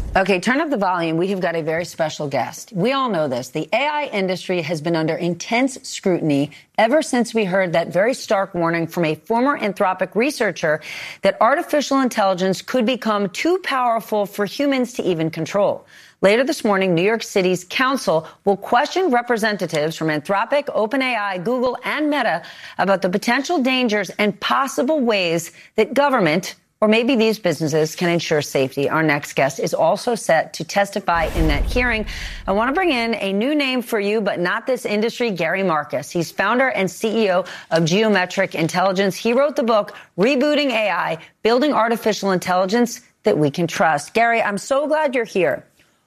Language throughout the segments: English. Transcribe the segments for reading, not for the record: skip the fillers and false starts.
Okay, turn up the volume. We have got a very special guest. We all know this. The AI industry has been under intense scrutiny ever since we heard that very stark warning from a former Anthropic researcher that artificial intelligence could become too powerful for humans to even control. Later this morning, New York City's council will question representatives from Anthropic, OpenAI, Google, and Meta about the potential dangers and possible ways that government, or maybe these businesses, can ensure safety. Our next guest is also set to testify in that hearing. I want to bring in a new name for you, but not this industry, Gary Marcus. He's founder and CEO of Geometric Intelligence. He wrote the book, Rebooting AI, Building Artificial Intelligence That We Can Trust. Gary, I'm so glad you're here.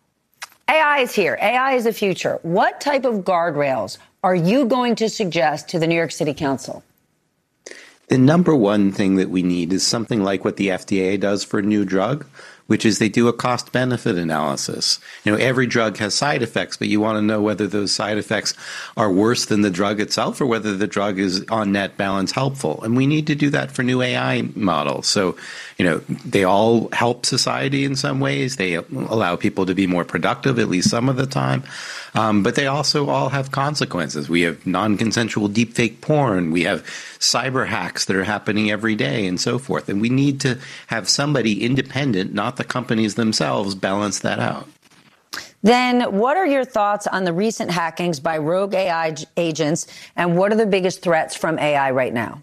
AI is here. AI is the future. What type of guardrails are you going to suggest to the New York City Council? The number one thing that we need is something like what the FDA does for a new drug, which is they do a cost-benefit analysis. Every drug has side effects, but you want to know whether those side effects are worse than the drug itself or whether the drug is on net balance helpful. And we need to do that for new AI models. So, they all help society in some ways. They allow people to be more productive, at least some of the time. But they also all have consequences. We have non-consensual deepfake porn. We have cyber hacks that are happening every day and so forth. And we need to have somebody independent, not the companies themselves, balance that out. Then what are your thoughts on the recent hackings by rogue AI agents, and what are the biggest threats from AI right now?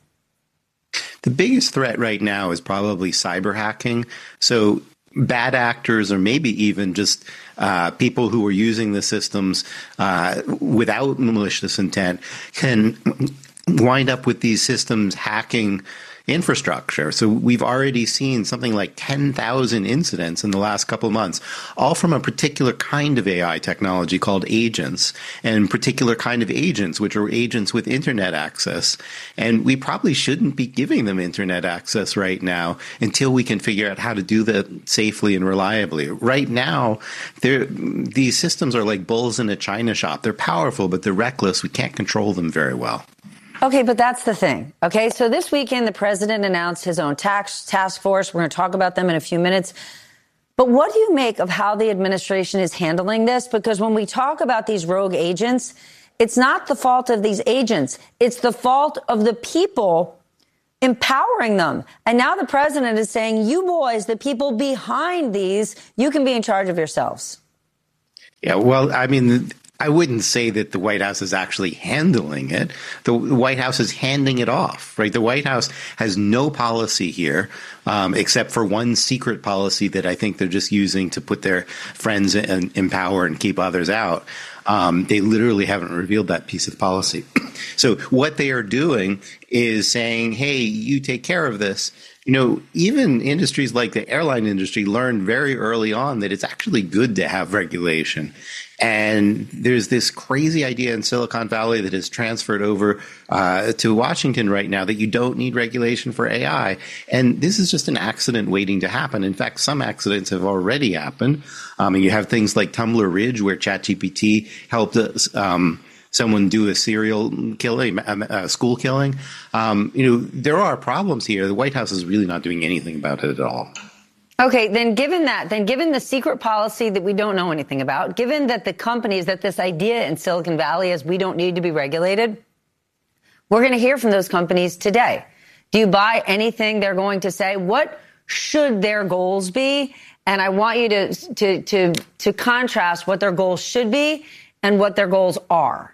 The biggest threat right now is probably cyber hacking. So bad actors, or maybe even just people who are using the systems without malicious intent, can wind up with these systems hacking infrastructure. So we've already seen something like 10,000 incidents in the last couple of months, all from a particular kind of AI technology called agents, and particular kind of agents, which are agents with internet access. And we probably shouldn't be giving them internet access right now until we can figure out how to do that safely and reliably. Right now, these systems are like bulls in a china shop. They're powerful, but they're reckless. We can't control them very well. Okay, but that's the thing. Okay, so this weekend, the president announced his own task force. We're going to talk about them in a few minutes. But what do you make of how the administration is handling this? Because when we talk about these rogue agents, it's not the fault of these agents. It's the fault of the people empowering them. And now the president is saying, you boys, the people behind these, you can be in charge of yourselves. Yeah, well, I mean, I wouldn't say that the White House is actually handling it. The White House is handing it off, right? The White House has no policy here, except for one secret policy that I think they're just using to put their friends in power and keep others out. They literally haven't revealed that piece of policy. So what they are doing is saying, hey, you take care of this. Even industries like the airline industry learned very early on that it's actually good to have regulation. And there's this crazy idea in Silicon Valley that has transferred over to Washington right now that you don't need regulation for AI. And this is just an accident waiting to happen. In fact, some accidents have already happened. And you have things like Tumbler Ridge, where ChatGPT helped someone do a serial killing, a school killing. There are problems here. The White House is really not doing anything about it at all. Okay, then given the secret policy that we don't know anything about, given that the companies, that this idea in Silicon Valley is we don't need to be regulated, we're going to hear from those companies today. Do you buy anything they're going to say? What should their goals be? And I want you to contrast what their goals should be and what their goals are.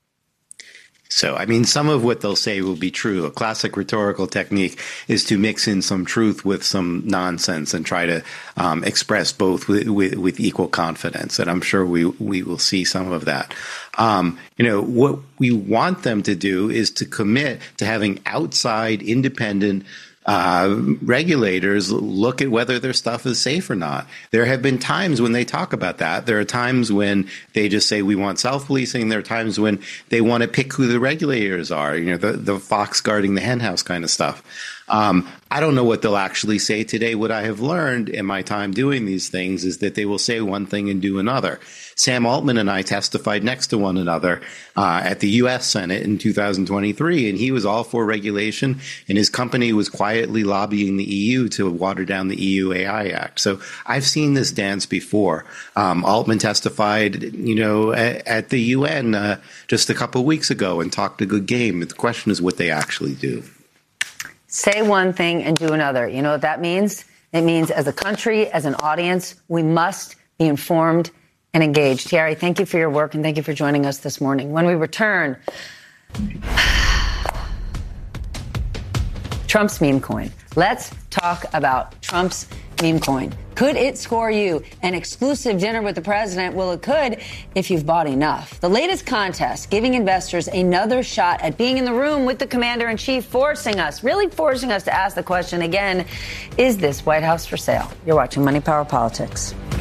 So, I mean, some of what they'll say will be true. A classic rhetorical technique is to mix in some truth with some nonsense and try to express both with equal confidence. And I'm sure we will see some of that. What we want them to do is to commit to having outside independent regulators look at whether their stuff is safe or not. There have been times when they talk about that. There are times when they just say we want self-policing. There are times when they want to pick who the regulators are, the fox guarding the henhouse kind of stuff. I don't know what they'll actually say today. What I have learned in my time doing these things is that they will say one thing and do another. Sam Altman and I testified next to one another at the U.S. Senate in 2023, and he was all for regulation, and his company was quietly lobbying the EU to water down the EU AI Act. So I've seen this dance before. Altman testified, at the UN just a couple of weeks ago and talked a good game. The question is what they actually do. Say one thing and do another. You know what that means? It means as a country, as an audience, we must be informed and engaged. Thierry, thank you for your work and thank you for joining us this morning. When we return, Trump's meme coin. Let's talk about Trump's meme coin. Could it score you an exclusive dinner with the president? Well, it could if you've bought enough. The latest contest giving investors another shot at being in the room with the commander-in-chief, forcing us to ask the question again, is this White House for sale? You're watching Money Power Politics.